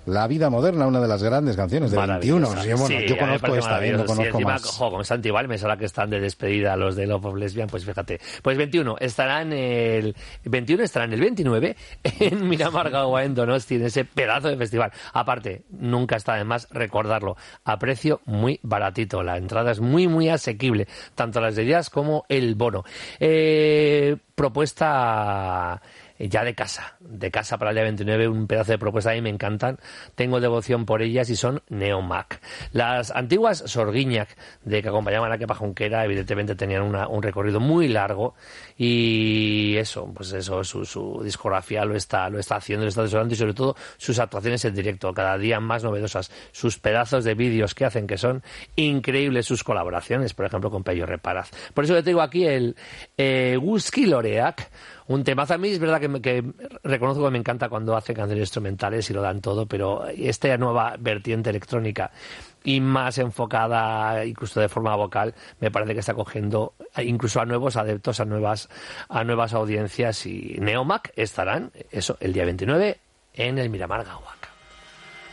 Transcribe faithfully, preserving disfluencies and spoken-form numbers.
La vida moderna, una de las grandes canciones de veintiuno. Sí, bueno, sí, yo conozco esta, ¿eh? No conozco sí, encima, más. Jo, con Santi Balmes, ahora que están de despedida los de Love of Lesbian, pues fíjate. Pues veintiuno, estarán el veintiuno, estarán el veintinueve en Miramar Gaua, en Donosti, en ese pedazo de festival. Aparte, nunca está de más recordarlo, a precio muy baratito. La entrada es muy, muy asequible, tanto las de jazz como el bono. Eh, propuesta ya de casa, de casa para el día veintinueve, un pedazo de propuesta, a mí me encantan, tengo devoción por ellas y son Neomac. Las antiguas Sorguiñac, de que acompañaban a Kepa Junquera, evidentemente tenían una, un recorrido muy largo y eso, pues eso, su, su discografía lo está, lo está haciendo, lo está desarrollando y sobre todo sus actuaciones en directo, cada día más novedosas, sus pedazos de vídeos que hacen que son increíbles, sus colaboraciones, por ejemplo con Pello Reparaz. Por eso yo tengo aquí el eh, Whisky Loreac, un temazo. A mí es verdad que, me, que reconozco que me encanta cuando hace canciones instrumentales y lo dan todo, pero esta nueva vertiente electrónica y más enfocada incluso de forma vocal, me parece que está cogiendo incluso a nuevos adeptos, a nuevas a nuevas audiencias, y Neomac estarán, eso, el día veintinueve en el Miramar Gaua.